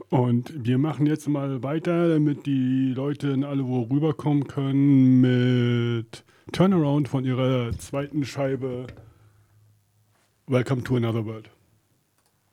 Und wir machen jetzt mal weiter, damit die Leute in alle wo rüberkommen können mit Turnaround von ihrer zweiten Scheibe Welcome to Another World.